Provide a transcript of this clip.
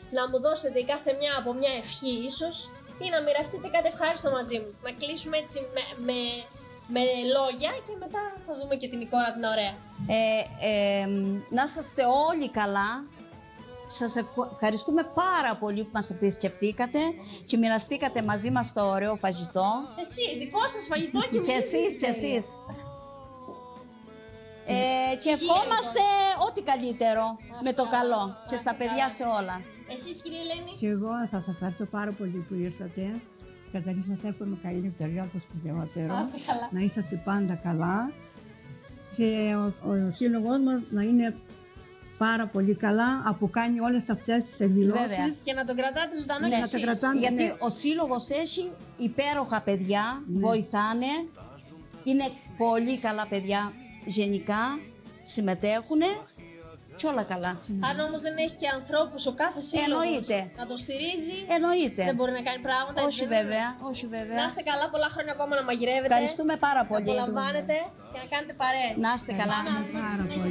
να μου δώσετε η κάθε μια από μια ευχή ίσως ή να μοιραστείτε κάτι ευχάριστο μαζί μου. Να κλείσουμε έτσι με λόγια και μετά θα δούμε και την εικόνα την ωραία. Να είσαστε όλοι καλά. Σας ευχαριστούμε πάρα πολύ που μας επισκεφτήκατε και μοιραστήκατε μαζί μας το ωραίο φαγητό. Εσείς, δικό σας φαγητό και εσείς. Και ευχόμαστε ό,τι καλύτερο με το καλό και στα παιδιά σε όλα. Εσείς, κυρία Ελένη. Και εγώ σας ευχαριστώ πάρα πολύ που ήρθατε. Καταρχήν σας εύχομαι καλή νυχτεριά το σπουδαιότερο. Να είσαστε πάντα καλά. Και ο σύλλογος μας να είναι πάρα πολύ καλά από κάνει όλες αυτές τις εκδηλώσεις. Και να τον κρατάτε ζωντανό και εσείς. Γιατί ο σύλλογος έχει υπέροχα παιδιά, βοηθάνε, είναι πολύ καλά παιδιά γενικά, συμμετέχουν και όλα καλά. Αν όμως δεν έχει και ανθρώπους ο κάθε σύλλογος να το στηρίζει, δεν μπορεί να κάνει πράγματα. Όχι βέβαια. Να είστε καλά, πολλά χρόνια ακόμα να μαγειρεύετε. Ευχαριστούμε πάρα πολύ. Να απολαμβάνετε και να κάνετε παρέες. Να είστε καλά.